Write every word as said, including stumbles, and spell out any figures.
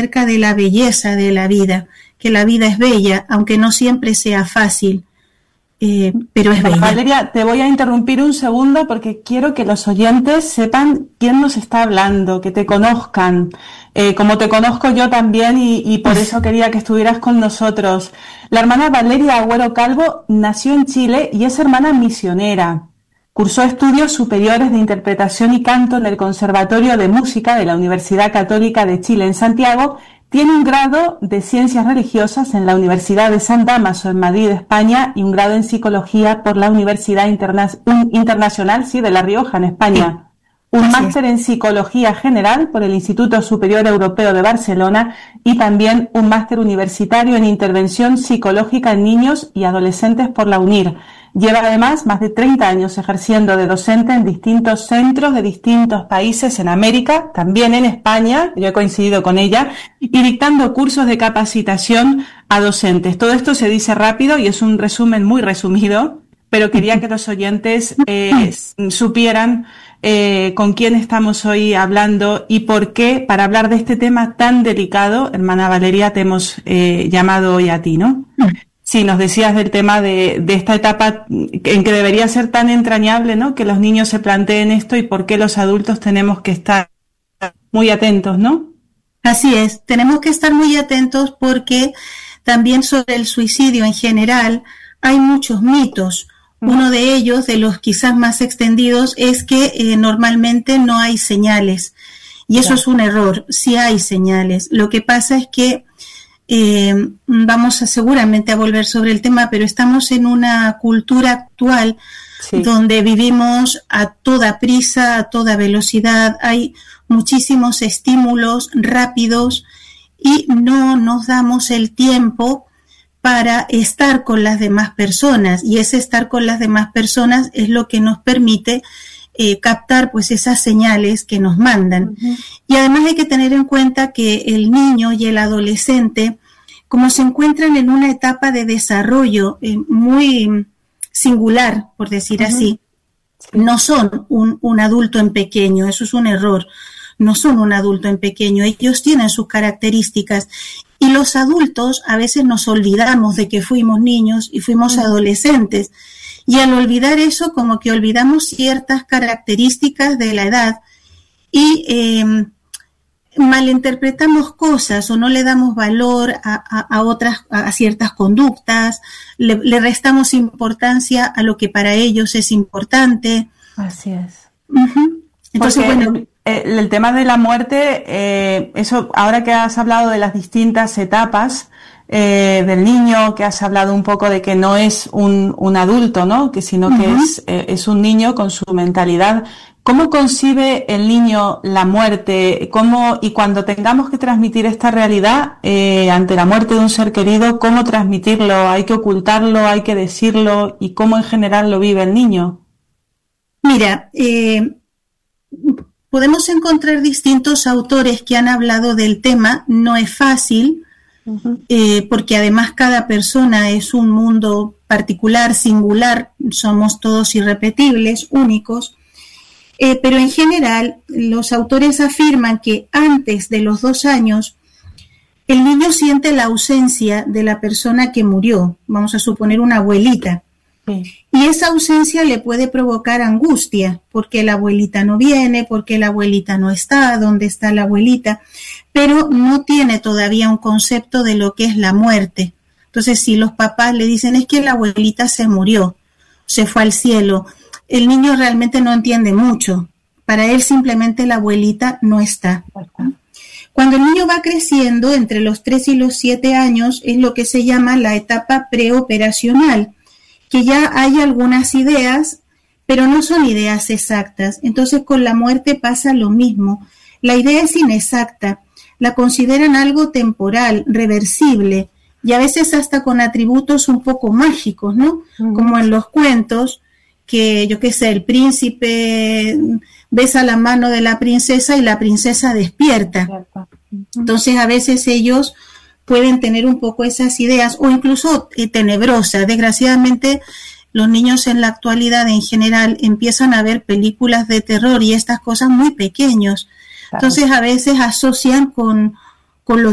acerca de la belleza de la vida, que la vida es bella, aunque no siempre sea fácil, eh, pero es bella. Valeria, te voy a interrumpir un segundo porque quiero que los oyentes sepan quién nos está hablando, que te conozcan, eh, como te conozco yo también y, y por eso quería que estuvieras con nosotros. La hermana Valeria Agüero Calvo nació en Chile y es hermana misionera. Cursó estudios superiores de interpretación y canto en el Conservatorio de Música de la Universidad Católica de Chile en Santiago. Tiene un grado de Ciencias Religiosas en la Universidad de San Dámaso en Madrid, España, y un grado en Psicología por la Universidad Interna- Internacional sí, de La Rioja, en España. Un máster en Psicología General por el Instituto Superior Europeo de Barcelona y también un máster universitario en Intervención Psicológica en Niños y Adolescentes por la UNIR. Lleva además más de treinta años ejerciendo de docente en distintos centros de distintos países en América, también en España, yo he coincidido con ella, y dictando cursos de capacitación a docentes. Todo esto se dice rápido y es un resumen muy resumido, pero quería que los oyentes eh, supieran eh, con quién estamos hoy hablando y por qué, para hablar de este tema tan delicado, hermana Valeria, te hemos eh, llamado hoy a ti, ¿no? Sí, nos decías del tema de, de esta etapa en que debería ser tan entrañable, ¿no? Que los niños se planteen esto y por qué los adultos tenemos que estar muy atentos, ¿no? Así es, tenemos que estar muy atentos porque también sobre el suicidio en general hay muchos mitos. Uno de ellos, de los quizás más extendidos, es que eh, normalmente no hay señales. Y eso es un error, sí hay señales. Lo que pasa es que Eh, vamos a seguramente a volver sobre el tema, pero estamos en una cultura actual sí. donde vivimos a toda prisa, a toda velocidad, hay muchísimos estímulos rápidos y no nos damos el tiempo para estar con las demás personas, y ese estar con las demás personas es lo que nos permite eh, captar pues esas señales que nos mandan. Uh-huh. Y además hay que tener en cuenta que el niño y el adolescente, como se encuentran en una etapa de desarrollo eh, muy singular, por decir uh-huh. así, sí. no son un, un adulto en pequeño, eso es un error, no son un adulto en pequeño, ellos tienen sus características y los adultos a veces nos olvidamos de que fuimos niños y fuimos uh-huh. adolescentes. Y al olvidar eso, como que olvidamos ciertas características de la edad y eh, malinterpretamos cosas o no le damos valor a, a, a otras, a ciertas conductas, le, le restamos importancia a lo que para ellos es importante. Así es. Uh-huh. Entonces, Porque bueno, el, el tema de la muerte, eh, eso, ahora que has hablado de las distintas etapas, Eh, del niño, que has hablado un poco de que no es un, un adulto, ¿no? Que sino uh-huh. que es, eh, es un niño con su mentalidad. ¿Cómo concibe el niño la muerte? ¿Cómo, y cuando tengamos que transmitir esta realidad eh, ante la muerte de un ser querido, cómo transmitirlo? ¿Hay que ocultarlo? ¿Hay que decirlo? ¿Y cómo en general lo vive el niño? Mira, eh, podemos encontrar distintos autores que han hablado del tema. No es fácil. Uh-huh. Eh, porque además cada persona es un mundo particular, singular, somos todos irrepetibles, únicos, eh, pero en general los autores afirman que antes de los dos años el niño siente la ausencia de la persona que murió, vamos a suponer una abuelita, sí. y esa ausencia le puede provocar angustia, porque la abuelita no viene, porque la abuelita no está, ¿dónde está la abuelita? Pero no tiene todavía un concepto de lo que es la muerte. Entonces, si los papás le dicen es que la abuelita se murió, se fue al cielo, el niño realmente no entiende mucho. Para él simplemente la abuelita no está. Cuando el niño va creciendo, entre los tres y los siete años, es lo que se llama la etapa preoperacional, que ya hay algunas ideas, pero no son ideas exactas. Entonces, con la muerte pasa lo mismo. La idea es inexacta. La consideran algo temporal, reversible, y a veces hasta con atributos un poco mágicos, ¿no? Uh-huh. Como en los cuentos, que yo qué sé, el príncipe besa la mano de la princesa y la princesa despierta. Uh-huh. Entonces a veces ellos pueden tener un poco esas ideas, o incluso eh, tenebrosas. Desgraciadamente los niños en la actualidad en general empiezan a ver películas de terror y estas cosas muy pequeños. Entonces a veces asocian con, con lo